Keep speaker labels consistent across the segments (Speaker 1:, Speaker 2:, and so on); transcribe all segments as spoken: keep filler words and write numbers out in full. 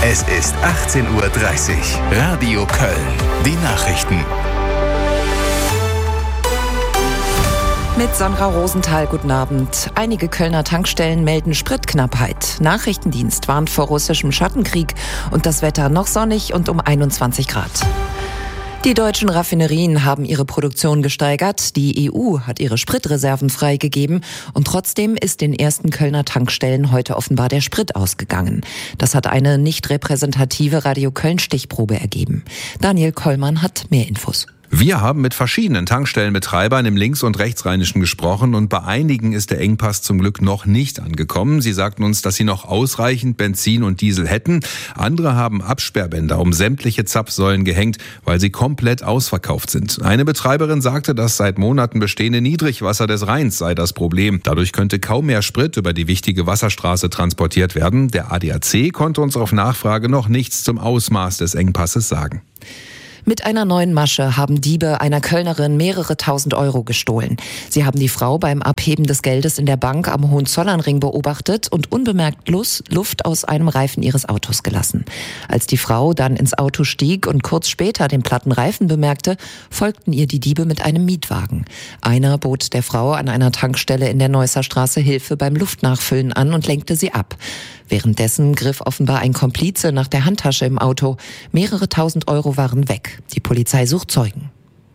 Speaker 1: Es ist achtzehn Uhr dreißig. Radio Köln. Die Nachrichten.
Speaker 2: Mit Sandra Rosenthal, guten Abend. Einige Kölner Tankstellen melden Spritknappheit. Nachrichtendienst warnt vor russischem Schattenkrieg und das Wetter noch sonnig und um einundzwanzig Grad. Die deutschen Raffinerien haben ihre Produktion gesteigert. Die E U hat ihre Spritreserven freigegeben. Und trotzdem ist den ersten Kölner Tankstellen heute offenbar der Sprit ausgegangen. Das hat eine nicht repräsentative Radio Köln-Stichprobe ergeben. Daniel Kollmann hat mehr Infos.
Speaker 3: Wir haben mit verschiedenen Tankstellenbetreibern im links- und rechtsrheinischen gesprochen und bei einigen ist der Engpass zum Glück noch nicht angekommen. Sie sagten uns, dass sie noch ausreichend Benzin und Diesel hätten. Andere haben Absperrbänder um sämtliche Zapfsäulen gehängt, weil sie komplett ausverkauft sind. Eine Betreiberin sagte, das seit Monaten bestehende Niedrigwasser des Rheins sei das Problem. Dadurch könnte kaum mehr Sprit über die wichtige Wasserstraße transportiert werden. Der A D A C konnte uns auf Nachfrage noch nichts zum Ausmaß des Engpasses sagen.
Speaker 2: Mit einer neuen Masche haben Diebe einer Kölnerin mehrere tausend Euro gestohlen. Sie haben die Frau beim Abheben des Geldes in der Bank am Hohenzollernring beobachtet und unbemerkt Luft aus einem Reifen ihres Autos gelassen. Als die Frau dann ins Auto stieg und kurz später den platten Reifen bemerkte, folgten ihr die Diebe mit einem Mietwagen. Einer bot der Frau an einer Tankstelle in der Neusser Straße Hilfe beim Luftnachfüllen an und lenkte sie ab. Währenddessen griff offenbar ein Komplize nach der Handtasche im Auto. Mehrere tausend Euro waren weg. Die Polizei sucht Zeugen.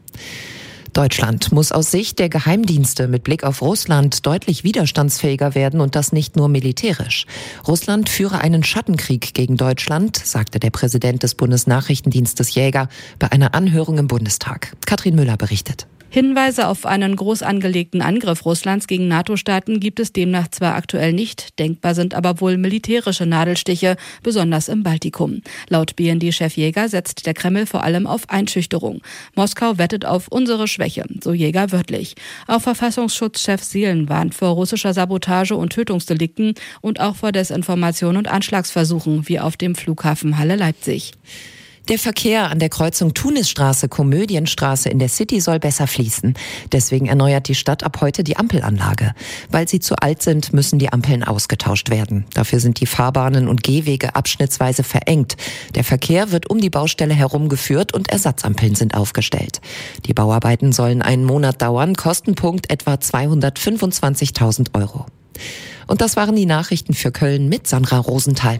Speaker 2: Deutschland muss aus Sicht der Geheimdienste mit Blick auf Russland deutlich widerstandsfähiger werden und das nicht nur militärisch. Russland führe einen Schattenkrieg gegen Deutschland, sagte der Präsident des Bundesnachrichtendienstes Jäger bei einer Anhörung im Bundestag. Katrin Müller berichtet.
Speaker 4: Hinweise auf einen groß angelegten Angriff Russlands gegen NATO-Staaten gibt es demnach zwar aktuell nicht, denkbar sind aber wohl militärische Nadelstiche, besonders im Baltikum. Laut B N D-Chef Jäger setzt der Kreml vor allem auf Einschüchterung. Moskau wettet auf unsere Schwäche, so Jäger wörtlich. Auch Verfassungsschutzchef Seelen warnt vor russischer Sabotage und Tötungsdelikten und auch vor Desinformation und Anschlagsversuchen, wie auf dem Flughafen Halle-Leipzig.
Speaker 2: Der Verkehr an der Kreuzung Tunisstraße-Komödienstraße in der City soll besser fließen. Deswegen erneuert die Stadt ab heute die Ampelanlage. Weil sie zu alt sind, müssen die Ampeln ausgetauscht werden. Dafür sind die Fahrbahnen und Gehwege abschnittsweise verengt. Der Verkehr wird um die Baustelle herumgeführt und Ersatzampeln sind aufgestellt. Die Bauarbeiten sollen einen Monat dauern, Kostenpunkt etwa zweihundertfünfundzwanzigtausend Euro. Und das waren die Nachrichten für Köln mit Sandra Rosenthal.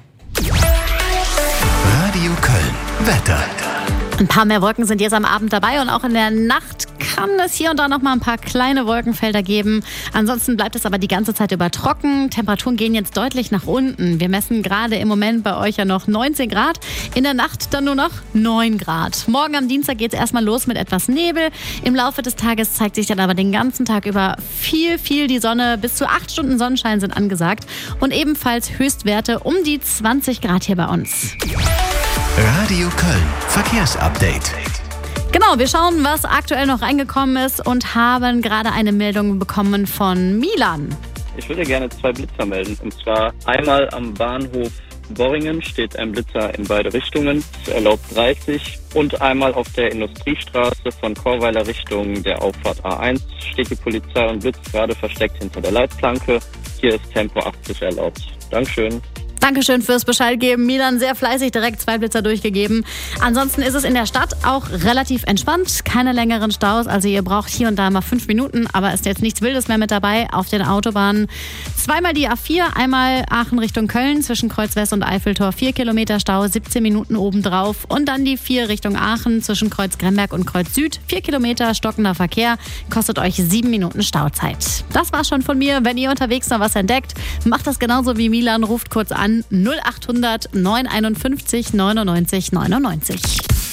Speaker 1: Radio Köln. Wetter.
Speaker 5: Ein paar mehr Wolken sind jetzt am Abend dabei und auch in der Nacht kann es hier und da noch mal ein paar kleine Wolkenfelder geben. Ansonsten bleibt es aber die ganze Zeit über trocken. Temperaturen gehen jetzt deutlich nach unten. Wir messen gerade im Moment bei euch ja noch neunzehn Grad. In der Nacht dann nur noch neun Grad. Morgen am Dienstag geht es erstmal los mit etwas Nebel. Im Laufe des Tages zeigt sich dann aber den ganzen Tag über viel, viel die Sonne. Bis zu acht Stunden Sonnenschein sind angesagt. Und ebenfalls Höchstwerte um die zwanzig Grad hier bei uns.
Speaker 1: Radio Köln. Verkehrsupdate.
Speaker 5: Genau, wir schauen, was aktuell noch reingekommen ist und haben gerade eine Meldung bekommen von Milan.
Speaker 6: Ich würde gerne zwei Blitzer melden. Und zwar einmal am Bahnhof Worringen steht ein Blitzer in beide Richtungen, es erlaubt dreißig. Und einmal auf der Industriestraße von Chorweiler Richtung der Auffahrt A eins steht die Polizei und blitzt gerade versteckt hinter der Leitplanke. Hier ist Tempo achtzig erlaubt. Dankeschön.
Speaker 5: Dankeschön fürs Bescheid geben. Milan sehr fleißig, direkt zwei Blitzer durchgegeben. Ansonsten ist es in der Stadt auch relativ entspannt. Keine längeren Staus. Also ihr braucht hier und da mal fünf Minuten, aber ist jetzt nichts Wildes mehr mit dabei. Auf den Autobahnen zweimal die A vier, einmal Aachen Richtung Köln zwischen Kreuz West und Eiffeltor. Vier Kilometer Stau, siebzehn Minuten obendrauf. Und dann die vier Richtung Aachen zwischen Kreuz Gremberg und Kreuz Süd. Vier Kilometer stockender Verkehr, kostet euch sieben Minuten Stauzeit. Das war's schon von mir. Wenn ihr unterwegs noch was entdeckt, macht das genauso wie Milan. Ruft kurz an. null achthundert neun einundfünfzig neunundneunzig neunundneunzig.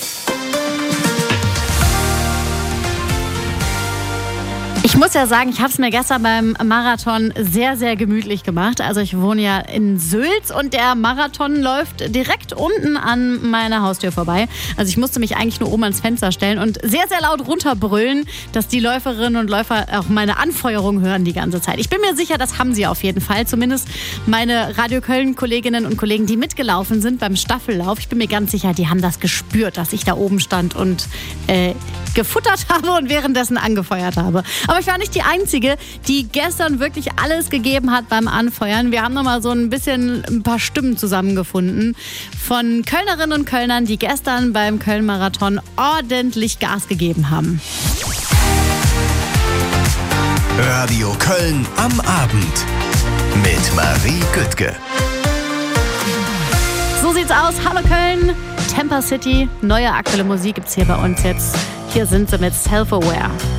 Speaker 5: Ich muss ja sagen, ich habe es mir gestern beim Marathon sehr, sehr gemütlich gemacht. Also ich wohne ja in Sülz und der Marathon läuft direkt unten an meiner Haustür vorbei. Also ich musste mich eigentlich nur oben ans Fenster stellen und sehr, sehr laut runterbrüllen, dass die Läuferinnen und Läufer auch meine Anfeuerung hören die ganze Zeit. Ich bin mir sicher, das haben sie auf jeden Fall. Zumindest meine Radio Köln-Kolleginnen und Kollegen, die mitgelaufen sind beim Staffellauf. Ich bin mir ganz sicher, die haben das gespürt, dass ich da oben stand und äh, gefuttert habe und währenddessen angefeuert habe. Aber ich war nicht die Einzige, die gestern wirklich alles gegeben hat beim Anfeuern. Wir haben nochmal so ein bisschen ein paar Stimmen zusammengefunden von Kölnerinnen und Kölnern, die gestern beim Köln-Marathon ordentlich Gas gegeben haben.
Speaker 1: Radio Köln am Abend mit Marie Güttke.
Speaker 5: So sieht's aus. Hallo Köln, Temper City. Neue aktuelle Musik gibt's hier bei uns jetzt. Hier sind sie mit Self-Aware.